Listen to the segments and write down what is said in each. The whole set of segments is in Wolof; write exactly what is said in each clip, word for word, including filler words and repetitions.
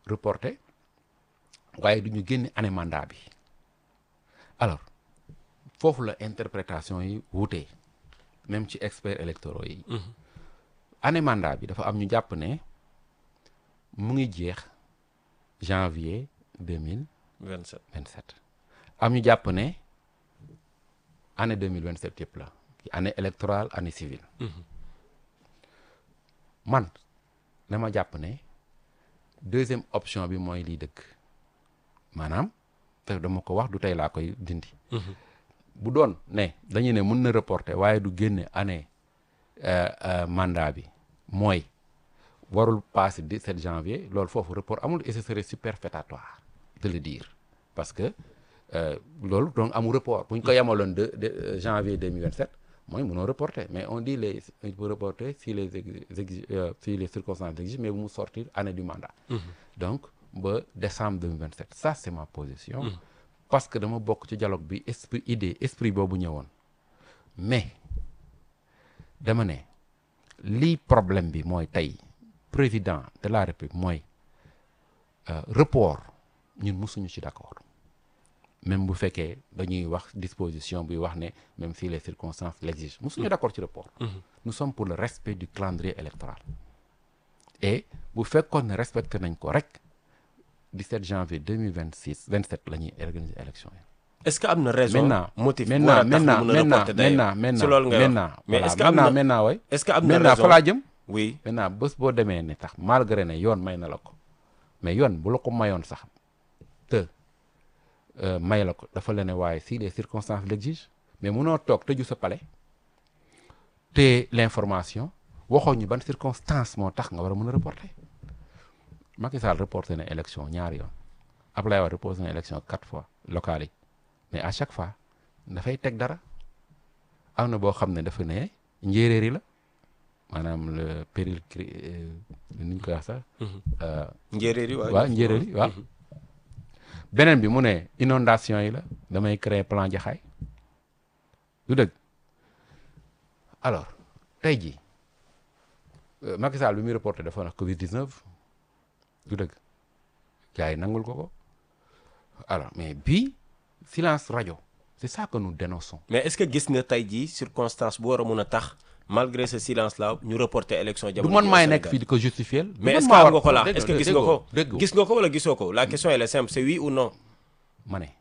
reporter waaye du ñu génne année mandat bi alors foofu la interprétation yi wutee même ci experts électoraux yi. année mandat bi dafa am ñu jàpp ne mu ngi jeex janvier deux mille vingt-sept vingt-sept am ñu jàpp ne année deux mille vingt-sept yëpp la année électorale année civile. man dama jàpp ne deuxième option bi mooy lii dëkk maanaam te dama ko wax du tey laa koy dindi. bu doon ne dañu ne mën na reporter waaye du génne année mandat bi mooy warul passer dix-sept janvier loolu foofu report amul et ce serait superfétatoire de le dire parce que loolu donc amul report bu ñu ko yemaloon de de janvier deux mille vingt-sept mooy mënoo reporter mais on dit les il faut reporter si les exige euh, si les circonstances exigent mais bu mu sortir année du mandat. donc ba décembre deux mille vingt-sept ça c'est ma position. parce que dama bokk ci dialogue bi esprit idée esprit boobu ñëwoon mais dama ne lii problème bi mooy tey président de la république mooy report ñun mësuñu ci d'accord même bu fekkee dañuy wax disposition buy wax ne même si les circonstances l'exigent mësuñu d'accord ci report. nous sommes pour le respect du calendrier électoral et bu fekkoon ne respecté nañ ko rek dix-sept janvier deux mille vingt-six vingt-sept la ñuy organiser élection yi. est-ce que am na raison maintenant motif maintenant maintenant maintenant maintenant si loolu nga maintenant mais voilà, est-ce que am na maintenant maintenant way est-ce que am na maintenant raison fa laa jëm oui maintenant bés boo demee ne tax malgré ne yoon may na la ko mais yoon bu la ko mayoon sax te may la ko dafa la ne waaye si les circonstances l'exigent mais munoo toog tëju sa palais te l'information waxoo ñu ban circonstance moo tax nga war a mën a reporter Macky Sall reporté na élection ñaari yoon Abdoulaye Wade reporté na élection quatre fois locales yi mais à chaque fois dafay teg dara am na boo xam ne dafa ne njéeréer yi la maanaam le péril cri ni ñu koy wax sax. njéeréer yi waaw njéeréer yi waaw. beneen bi mu ne inondation yi la damay créer plan Jaxaay du dëgg alors tey jii Macky Sall bi muy reporté dafa wax Covid dix-neuf du dëgg gars yi nangul ko ko alors mais bii silence rajo c'est ça que nous dénonçons. mais est-ce que gis nga tey jii circonstance bu war a mun a tax malgré ce silence là ñu reporter élection du jamono man maay nekk fii di ko justifier. mais est-ce que am nga ko là dégg est-ce que gis nga ko dégg gis nga ko wala gisoo ko la question elle est simple c'est oui ou non. ma ne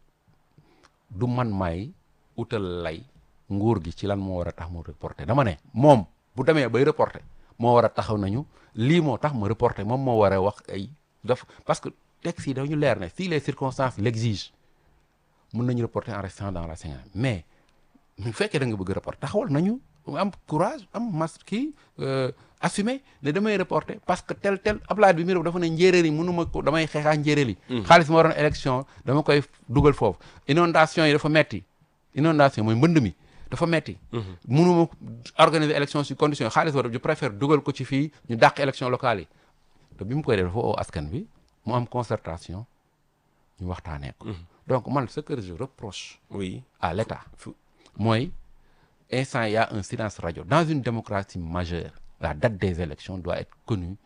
du man maay utal lay nguur gi ci lan moo war a tax mu reporter dama ne moom bu demee bay reporter moo war a taxaw nañu lii moo tax mu reporter moom moo war a wax ay daf parce que texte yi dañu leer ne si les circonstances l'exigent mun nañu reporter en restant dans la Sénégal mais bu fekkee da nga bëgg reporter taxawal nañu am courage am mas kii assumer ne damay reporter parce que tel tel Abdoulaye bi mi dafa ne njéeréer yi mënuma ko damay xeexaa njéeréer yi xaalis ma waroon élection dama koy dugal foofu inondation yi dafa metti inondation mooy mbënd mi dafa metti mënuma organiser élection ci condition xaalis war je préfère dugal ko ci fii ñu dàq élection locale yi te bi mu koy def dafa oo askan bi mu am concertation ñu waxtaanee ko donc man ce que je reproche oui à l'État mooy instant il y a un silence radio dans une démocratie majeure la date des élections doit être connue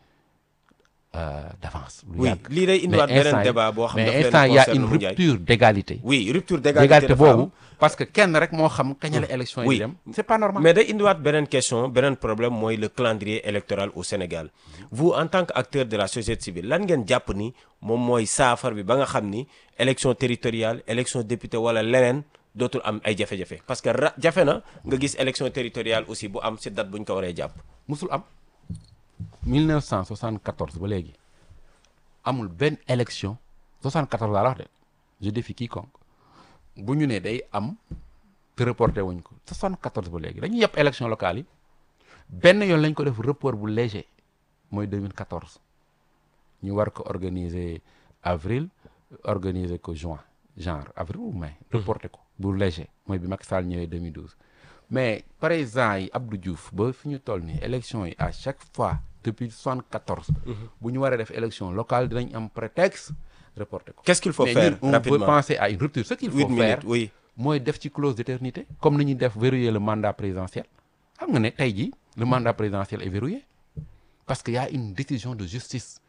euh, d'avance. oui lii day indiwaat beneen débat boo xam ne mais instant il y a une rupture d'égalité. oui rupture d'égalité d'égalité boobu parce que kenn rek moo xam kañ la élection yi dem. c'est pas normal. mais day indiwaat beneen question beneen problème mooy le calendrier électoral au Sénégal vous en tant qu'acteur de la société civile lan ngeen jàpp ni moom mooy saafara bi ba nga xam ni élection territoriale élection député wala leneen dootul am ay jafe-jafe parce que ra jafe na nga gis élection territoriale aussi bu am ci date bu ñu ko waree jàpp. musul am mille neuf cent soixante-quatorze ba léegi amul benn élection soixante-quatorze laa la wax de je défie quiconque bu ñu ne day am te reporté wuñ ko soixante-quatorze ba léegi dañuy yëpp élection locale yi benn yoon lañ ko def report bu léger mooy deux mille quatorze ñu war ko organiser avril organiser ko juin genre avril ou mai reporté ko bu léger mooy bi Macky Sall ñëwee deux mille douze mais président yi Abdou Diouf ba fi ñu toll nii élection yi à chaque fois depuis soixante-quatorze bu ñu waree def élection locale dinañ am prétexte reporté ko. qu'est-ce qu'il faut mais faire ñun, on rapidement peut penser à une rupture ce qu'il faut huit faire minutes oui mooy def ci clause d'éternité comme ni ñuy def verrouiller le mandat présidentiel xam nga ne tey jii le mandat présidentiel est verrouillé parce que y a une décision de justice